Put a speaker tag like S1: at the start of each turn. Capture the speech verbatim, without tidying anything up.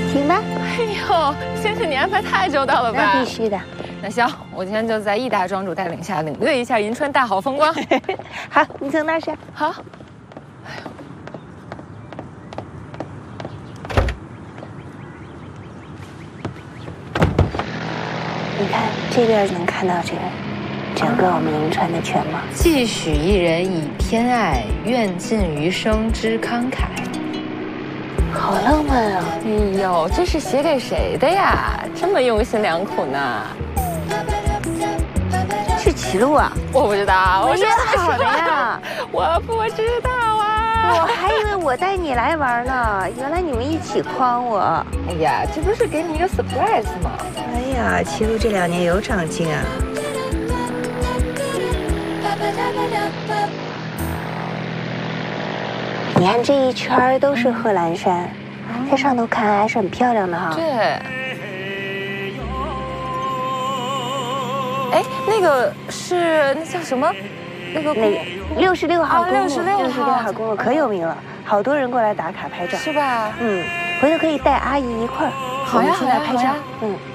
S1: 行吧。
S2: 哎呦，先生，你安排太周到了吧？
S1: 那必须的。
S2: 那行，我今天就在易大庄主带领下领略一下银川大好风光。
S1: 好，你从那儿上。
S2: 好。
S1: 你看这边能看到这个整个我们银川的全貌。
S2: 既许一人以偏爱，愿尽余生之慷慨。
S1: 好浪漫啊！
S2: 哎呦，这是写给谁的呀？这么用心良苦呢？
S1: 是齐路啊？
S2: 我不知道，
S1: 我约好的呀。
S2: 我不知道啊，
S1: 我还以为我带你来玩呢，原来你们一起诓我。
S2: 哎呀，这不是给你一个 surprise 吗？
S1: 哎呀，齐路这两年有长进啊。你看这一圈都是贺兰山，在上头看还是很漂亮的哈。
S2: 对。哎，那个是那叫什么？那个
S1: 那个六十六号公路，
S2: 六十六
S1: 六十六号公路可有名了，好多人过来打卡拍照，
S2: 是吧？
S1: 嗯，回头可以带阿姨一块儿，
S2: 好呀，
S1: 我们去那拍照。嗯。